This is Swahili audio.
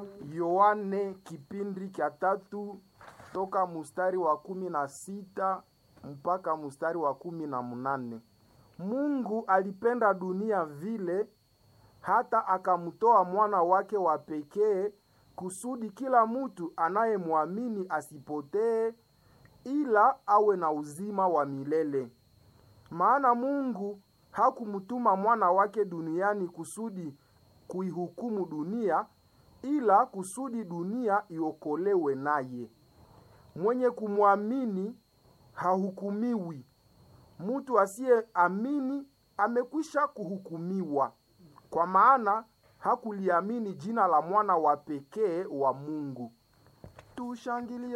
Yohane kipindi cha 3 toka mstari wa 16 mpaka mstari wa 18. Mungu alipenda dunia vile hata akamtoa mwana wake wa pekee, kusudi kila mtu anayemwamini asipotee, ila awe na uzima wa milele. Maana Mungu hakumtuma mwana wake duniani kusudi kuihukumu dunia, ila kusudi dunia iokolewe naye. Mwenye kumwamini hahukumiwi. Mtu asiyeamini amekwisha kuhukumiwa, kwa maana hakuliamini jina la mwana wa pekee wa Mungu. Tushangilie